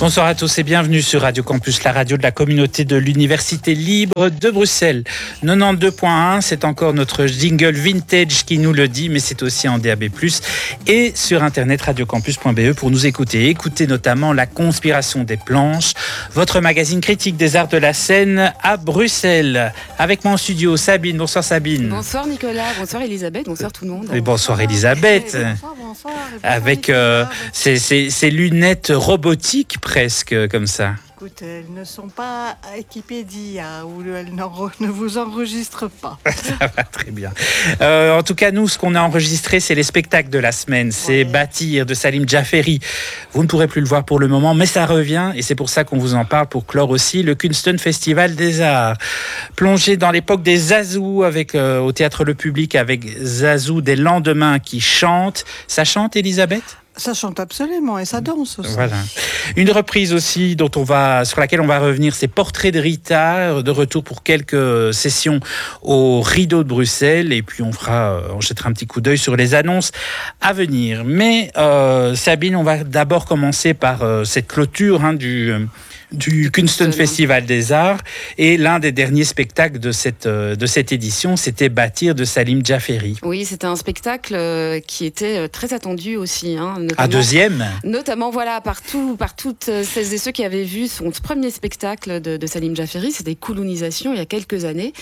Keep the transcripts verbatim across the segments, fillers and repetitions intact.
Bonsoir à tous et bienvenue sur Radio Campus, la radio de la communauté de l'Université libre de Bruxelles. quatre-vingt-douze point un, c'est encore notre jingle vintage qui nous le dit, mais c'est aussi en D A B plus, et sur internet radiocampus point b e pour nous écouter. Écoutez notamment La Conspiration des Planches, votre magazine critique des arts de la scène à Bruxelles. Avec moi en studio, Sabine. Bonsoir Sabine. Bonsoir Nicolas, bonsoir Elisabeth, bonsoir tout le monde. Et bonsoir Elisabeth. Bonsoir, bonsoir. Avec euh, ces, ces, ces lunettes robotiques presque comme ça. Écoute, elles ne sont pas équipées d'I A ou elles ne vous enregistrent pas. Ça va très bien. Euh, en tout cas, nous, ce qu'on a enregistré, c'est les spectacles de la semaine. C'est ouais. Bâtir de Salim Djaferi. Vous ne pourrez plus le voir pour le moment, mais ça revient et c'est pour ça qu'on vous en parle, pour clore aussi le Kunsten Festival des Arts. Plongé dans l'époque des Zazou avec, euh, au Théâtre Le Public avec Zazou des lendemains qui chantent. Ça chante, Elisabeth ? Ça chante absolument et ça danse aussi. Voilà. Une reprise aussi dont on va, sur laquelle on va revenir, c'est Portrait de Rita, de retour pour quelques sessions au Rideau de Bruxelles. Et puis on fera, on jettera un petit coup d'œil sur les annonces à venir. Mais euh, Sabine, on va d'abord commencer par euh, cette clôture hein, du... Euh, du Kunsten Festival des Arts, et l'un des derniers spectacles de cette, de cette édition, c'était Bâtir de Salim Djaferi. Oui, c'était un spectacle qui était très attendu aussi. Hein, à deuxième Notamment, voilà, par, tout, par toutes celles et ceux qui avaient vu son premier spectacle de, de Salim Djaferi, c'était Koulounisation, il y a quelques années.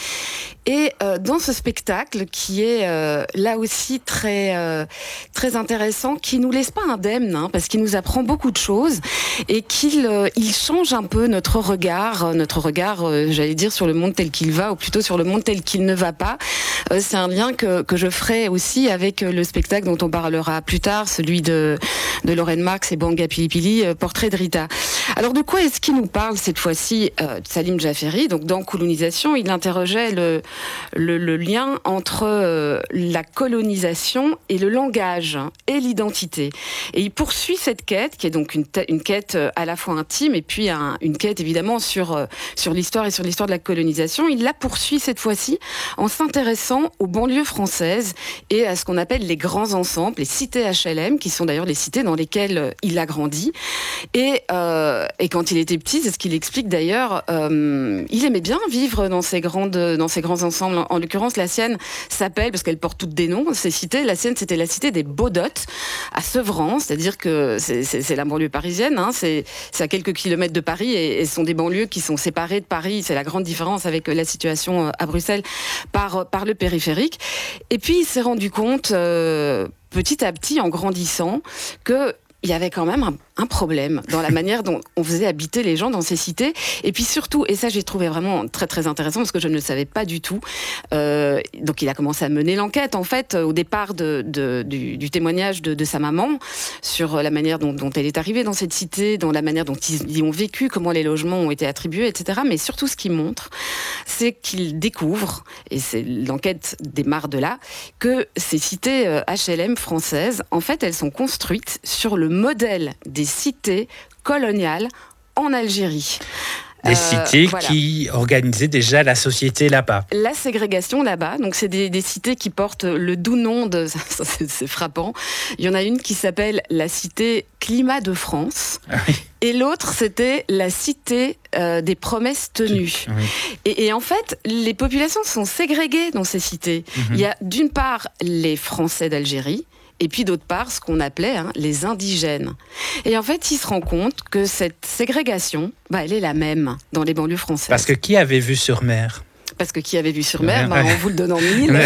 Et euh, dans ce spectacle, qui est euh, là aussi très, euh, très intéressant, qui ne nous laisse pas indemne, hein, parce qu'il nous apprend beaucoup de choses, et qu'il euh, il change un un peu notre regard, notre regard, euh, j'allais dire, sur le monde tel qu'il va, ou plutôt sur le monde tel qu'il ne va pas. Euh, c'est un lien que, que je ferai aussi avec le spectacle dont on parlera plus tard, celui de, de Lorraine Marx et Banga Pilipili, euh, Portrait de Rita. Alors de quoi est-ce qu'il nous parle cette fois-ci, euh, Salim Djaferi? Donc dans Koulounisation, il interrogeait le, le, le lien entre euh, la colonisation et le langage hein, et l'identité. Et il poursuit cette quête, qui est donc une, t- une quête à la fois intime et puis un une quête évidemment sur, euh, sur l'histoire et sur l'histoire de la colonisation. Il la poursuit cette fois-ci en s'intéressant aux banlieues françaises et à ce qu'on appelle les grands ensembles, les cités H L M, qui sont d'ailleurs les cités dans lesquelles il a grandi. Et, euh, et quand il était petit, c'est ce qu'il explique d'ailleurs, euh, il aimait bien vivre dans ces, grandes, dans ces grands ensembles. En, en l'occurrence, la sienne s'appelle, parce qu'elle porte toutes des noms, ces cités, la sienne c'était la cité des Baudottes, à Sevran, c'est-à-dire que c'est, c'est, c'est la banlieue parisienne, hein, c'est, c'est à quelques kilomètres de Paris, et, et ce sont des banlieues qui sont séparées de Paris. C'est la grande différence avec la situation à Bruxelles par, par le périphérique. Et puis il s'est rendu compte euh, petit à petit en grandissant que il y avait quand même un, un problème dans la manière dont on faisait habiter les gens dans ces cités. Et puis surtout, et ça j'ai trouvé vraiment très très intéressant parce que je ne le savais pas du tout, euh, donc il a commencé à mener l'enquête en fait au départ de, de, du, du témoignage de, de sa maman sur la manière dont, dont elle est arrivée dans cette cité, dans la manière dont ils y ont vécu, comment les logements ont été attribués, et cetera. Mais surtout ce qu'il montre, c'est qu'il découvre, et c'est, l'enquête démarre de là, que ces cités H L M françaises, en fait elles sont construites sur le modèle des cités coloniales en Algérie. Des euh, cités voilà. qui organisaient déjà la société là-bas. La ségrégation là-bas, donc c'est des, des cités qui portent le doux nom de... Ça, c'est, c'est frappant. Il y en a une qui s'appelle la cité Climat de France. Ah oui. Et l'autre, c'était la cité euh, des promesses tenues. Oui. Et, et en fait, les populations sont ségrégées dans ces cités. Mm-hmm. Il y a d'une part les Français d'Algérie, et puis d'autre part, ce qu'on appelait hein, les indigènes. Et en fait, il se rend compte que cette ségrégation, bah, elle est la même dans les banlieues françaises. Parce que qui avait vu sur mer ? Parce que qui avait vu sur mer, bah, on vous le donne en mille.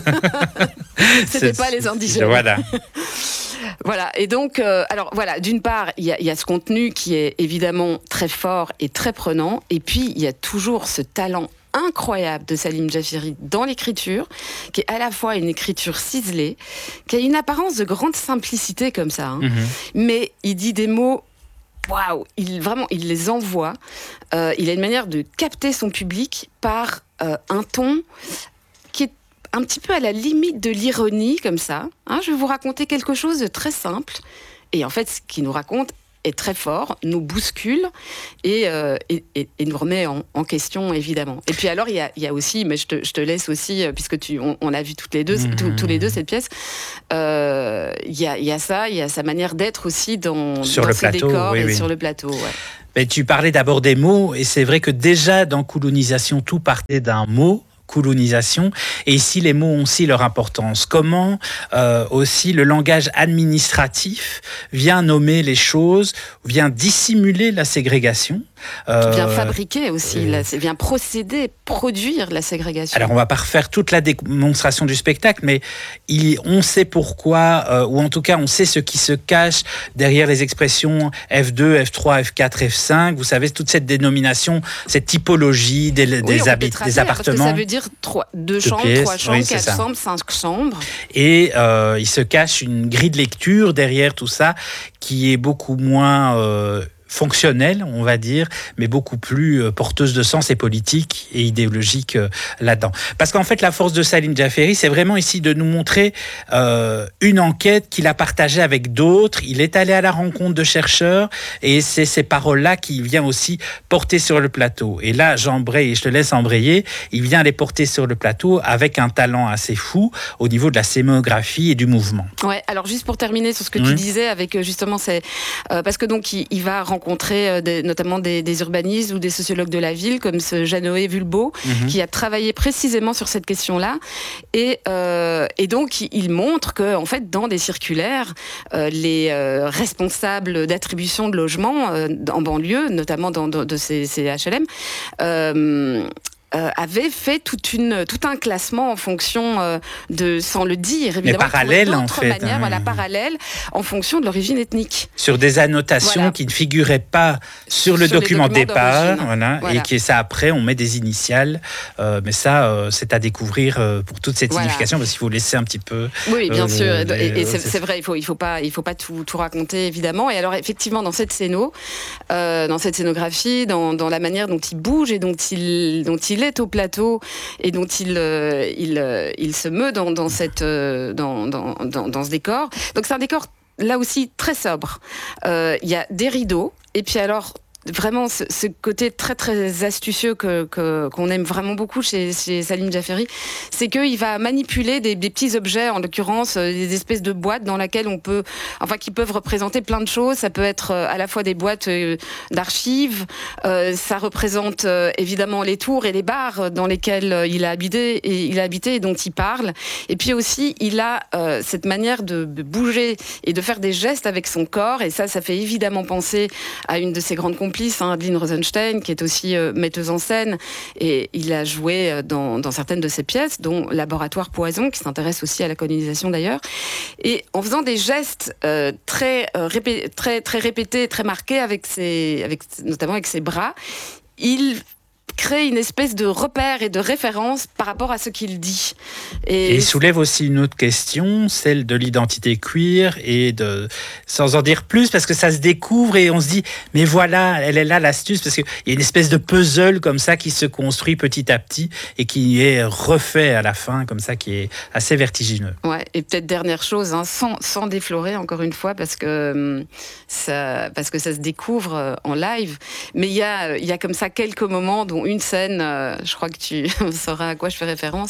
C'était pas les indigènes. Voilà. Voilà, et donc, euh, alors voilà, d'une part, il y, y a ce contenu qui est évidemment très fort et très prenant, et puis il y a toujours ce talent incroyable de Salim Djaferi dans l'écriture, qui est à la fois une écriture ciselée, qui a une apparence de grande simplicité comme ça, hein, mm-hmm. mais il dit des mots, waouh, il, vraiment, il les envoie, euh, il a une manière de capter son public par euh, un ton qui est un petit peu à la limite de l'ironie, comme ça. Hein, je vais vous raconter quelque chose de très simple, et en fait, ce qu'il nous raconte est très fort, nous bouscule et, euh, et, et, et nous remet en, en question, évidemment. Et puis alors, il y a, il y a aussi, mais je te, je te laisse aussi, puisque tu, on, on a vu toutes les deux, mmh. tous, tous les deux cette pièce, euh, il, y a, il y a ça, il y a sa manière d'être aussi dans, sur dans le ses plateau, décors oui, et oui. sur le plateau. Ouais. Mais tu parlais d'abord des mots, et c'est vrai que déjà dans Colonisation, tout partait d'un mot. Colonisation. Et ici, les mots ont aussi leur importance. Comment euh, aussi le langage administratif vient nommer les choses, vient dissimuler la ségrégation. Euh, vient fabriquer aussi, euh, la, vient procéder, produire la ségrégation. Alors, on ne va pas refaire toute la démonstration du spectacle, mais il, on sait pourquoi, euh, ou en tout cas, on sait ce qui se cache derrière les expressions F deux, F trois, F quatre, F cinq. Vous savez, toute cette dénomination, cette typologie des, oui, des, habit- des appartements. Parce que ça veut dire trois, deux, deux chambres, pièces, trois chambres, oui, quatre ça. chambres, cinq chambres. Et euh, il se cache une grille de lecture derrière tout ça qui est beaucoup moins euh, fonctionnelle, on va dire, mais beaucoup plus porteuse de sens et politique et idéologique euh, là-dedans. Parce qu'en fait, la force de Salim Jafferi, c'est vraiment ici de nous montrer euh, une enquête qu'il a partagée avec d'autres. Il est allé à la rencontre de chercheurs et c'est ces paroles-là qu'il vient aussi porter sur le plateau. Et là, j'embraye, je te laisse embrayer, il vient les porter sur le plateau avec un talent assez fou au niveau de la sémographie et du mouvement. Ouais, alors juste pour terminer sur ce que mmh. tu disais, avec justement, c'est, euh, parce que donc il, il va rencontrer rencontrer euh, des, notamment des, des urbanistes ou des sociologues de la ville, comme ce Janoé Vulbeau, mmh. qui a travaillé précisément sur cette question-là. Et, euh, et donc, il montre que, en fait, dans des circulaires, euh, les euh, responsables d'attribution de logements euh, en banlieue, notamment dans, dans de ces, ces H L M, euh, Euh, avait fait toute une, tout un classement en fonction euh, de, sans le dire, évidemment, mais parallèle en fait, manière, hein. voilà, parallèle, en fonction de l'origine ethnique. Sur des annotations voilà. qui ne figuraient pas sur le sur document de départ, voilà, voilà. et qui ça après on met des initiales, euh, mais ça euh, c'est à découvrir euh, pour toute cette voilà. signification parce qu'il faut laisser un petit peu. Oui, bien euh, sûr, les, et, et c'est, c'est vrai, il faut, il faut pas, il faut pas tout, tout raconter évidemment. Et alors effectivement dans cette scéno, euh, dans cette scénographie, dans, dans la manière dont il bouge et dont il, dont il est au plateau et dont il, euh, il, euh, il se meut dans, dans, cette, euh, dans, dans, dans, dans ce décor. Donc c'est un décor là aussi très sobre. Il euh, y a des rideaux et puis alors vraiment ce, ce côté très très astucieux que, que, qu'on aime vraiment beaucoup chez, chez Salim Jafferi, c'est qu'il va manipuler des, des petits objets, en l'occurrence des espèces de boîtes dans lesquelles on peut, enfin qui peuvent représenter plein de choses. Ça peut être à la fois des boîtes d'archives, euh, ça représente euh, évidemment les tours et les bars dans lesquels il a habité et il a habité et dont il parle. Et puis aussi il a euh, cette manière de, de bouger et de faire des gestes avec son corps, et ça, ça fait évidemment penser à une de ses grandes complices, Hein, Adeline Rosenstein, qui est aussi euh, metteuse en scène, et il a joué dans, dans certaines de ses pièces, dont Laboratoire Poison, qui s'intéresse aussi à la colonisation d'ailleurs. Et en faisant des gestes euh, très, euh, répé- très, très répétés, très marqués, avec ses, avec, notamment avec ses bras, il crée une espèce de repère et de référence par rapport à ce qu'il dit. Et, et il soulève aussi une autre question, celle de l'identité queer, et de, sans en dire plus, parce que ça se découvre et on se dit, mais voilà, elle est là l'astuce, parce qu'il y a une espèce de puzzle comme ça qui se construit petit à petit et qui est refait à la fin, comme ça, qui est assez vertigineux. Ouais, et peut-être dernière chose, hein, sans, sans déflorer encore une fois, parce que ça, parce que ça se découvre en live, mais il y a, il y a comme ça quelques moments dont une scène, euh, je crois que tu sauras à quoi je fais référence,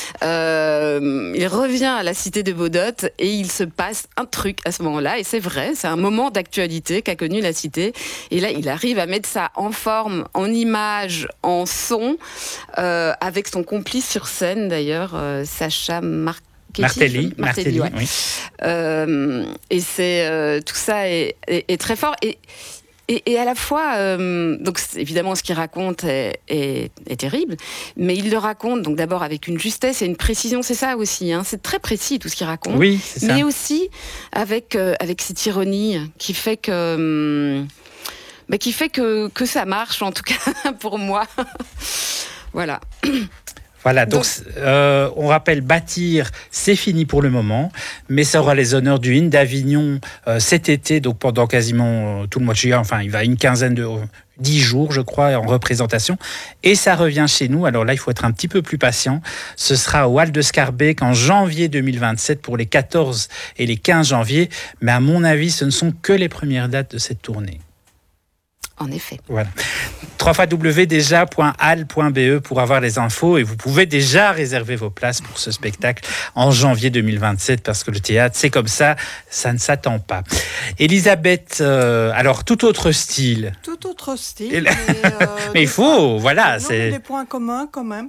euh, il revient à la cité de Beaudotte et il se passe un truc à ce moment-là, et c'est vrai, c'est un moment d'actualité qu'a connu la cité, et là il arrive à mettre ça en forme, en image, en son, euh, avec son complice sur scène d'ailleurs, euh, Sacha Marc Martelly, Martelly, Martelly ouais. oui. Euh, et c'est euh, tout ça est, est, est très fort, et Et, et à la fois, euh, donc évidemment, ce qu'il raconte est, est, est terrible, mais il le raconte donc d'abord avec une justesse et une précision. C'est ça aussi, hein, c'est très précis tout ce qu'il raconte. Oui, c'est ça. Mais aussi avec euh, avec cette ironie qui fait que euh, bah, qui fait que que ça marche, en tout cas pour moi. Voilà. Voilà, donc, donc euh, on rappelle, bâtir, c'est fini pour le moment, mais ça aura les honneurs du Inn d'Avignon euh, cet été, donc pendant quasiment euh, tout le mois de juillet, enfin il va une quinzaine de... dix jours, je crois, en représentation. Et ça revient chez nous. Alors là, il faut être un petit peu plus patient. Ce sera au Hall de Scarbeck en janvier deux mille vingt-sept pour les quatorze et les quinze janvier. Mais à mon avis, ce ne sont que les premières dates de cette tournée. En effet. Voilà. w w w point déjà point hall point b e pour avoir les infos et vous pouvez déjà réserver vos places pour ce spectacle en janvier deux mille vingt-sept parce que le théâtre, c'est comme ça, ça ne s'attend pas. Elisabeth, euh, alors tout autre style. Tout autre style. Mais, euh, mais il faut, voilà. Non, c'est des points communs quand même.